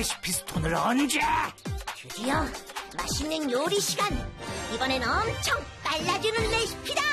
레시피 스톤을 언제? 드디어 맛있는 요리 시간. 이번엔 엄청 빨라지는 레시피다.